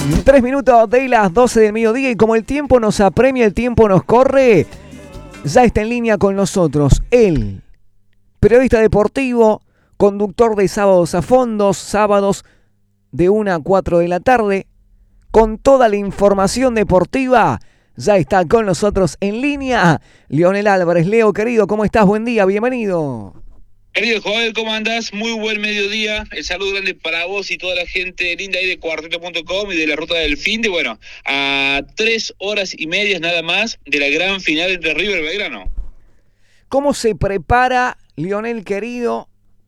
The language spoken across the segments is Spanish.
3 minutos de las 12 del mediodía y como el tiempo nos apremia, el tiempo nos corre, ya está en línea con nosotros él, periodista deportivo, conductor de Sábados a Fondos, sábados de 1 a 4 de la tarde, con toda la información deportiva. Ya está con nosotros en línea Leonel Álvarez. Leo, querido, ¿cómo estás? Buen día, bienvenido. Querido Joel, ¿cómo andás? Muy buen mediodía. El saludo grande para vos y toda la gente linda ahí de cuarteto.com y de la Ruta del Finde. Bueno, a 3 horas y media nada más de la gran final entre River y Belgrano. ¿Cómo se prepara, Leonel, querido,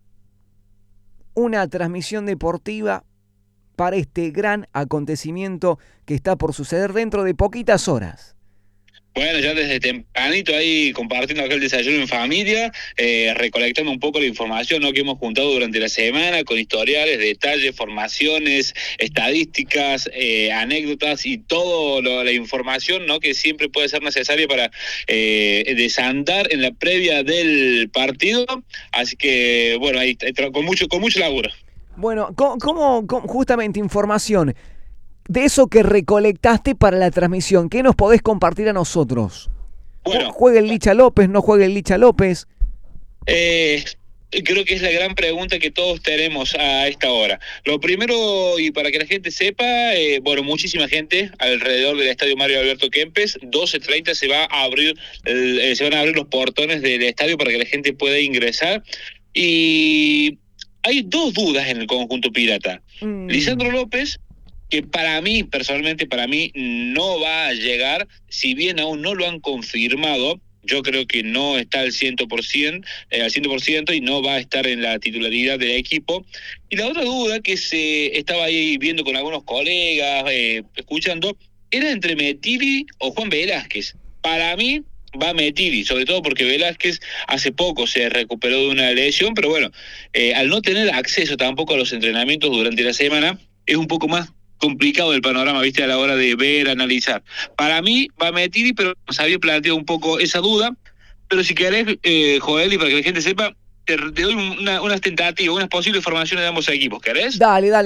una transmisión deportiva para este gran acontecimiento que está por suceder dentro de poquitas horas? Bueno, ya desde tempranito ahí compartiendo aquel desayuno en familia, recolectando un poco la información, ¿no?, que hemos juntado durante la semana con historiales, detalles, formaciones, estadísticas, anécdotas y toda la información, ¿no?, que siempre puede ser necesaria para desandar en la previa del partido. Así que, bueno, ahí con mucho laburo. Bueno, ¿cómo justamente información de eso que recolectaste para la transmisión? ¿Qué nos podés compartir a nosotros? Bueno, ¿Juega el Licha López? ¿No juega el Licha López? Creo que es la gran pregunta que todos tenemos a esta hora. Lo primero, y para que la gente sepa, bueno, muchísima gente alrededor del estadio Mario Alberto Kempes. 12:30 se van a abrir los portones del estadio para que la gente pueda ingresar. Y hay dos dudas en el conjunto pirata. Lisandro López, que personalmente para mí, no va a llegar, si bien aún no lo han confirmado. Yo creo que no está al 100% y no va a estar en la titularidad del equipo. Y la otra duda que se estaba ahí viendo con algunos colegas, escuchando, era entre Metilli o Juan Velázquez. Para mí va Metilli, sobre todo porque Velázquez hace poco se recuperó de una lesión, pero bueno, al no tener acceso tampoco a los entrenamientos durante la semana, es un poco más complicado el panorama, viste, a la hora de ver, analizar. Para mí va Metilli, pero nos había planteado un poco esa duda. Pero si querés, Joel, y para que la gente sepa, te doy unas tentativas, unas posibles formaciones de ambos equipos. ¿Querés? Dale, dale.